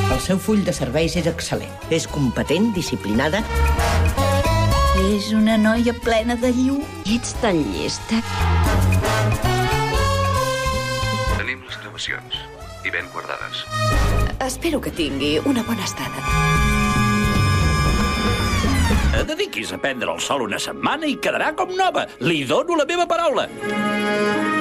El seu full de serveis és excel·lent. És competent, disciplinada. És una noia plena de llum. Ets tan llesta. Tenim les gravacions, i ben guardades. Espero que tingui una bona estada. Dediquis a prendre el sol una setmana i quedarà com nova. Li dono la meva paraula.